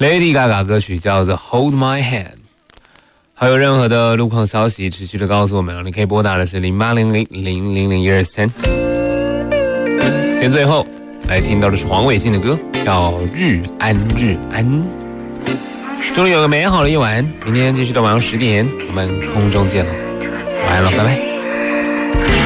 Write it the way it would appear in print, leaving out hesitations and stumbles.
Lady Gaga 歌曲叫做 Hold My Hand。还有任何的路况消息持续的告诉我们，你可以拨打的是0800000123。先最后来听到的是黄伟晋的歌，叫日安日安。祝你有个美好的一晚，明天继续到晚上10点，我们空中见了，晚安了，拜拜。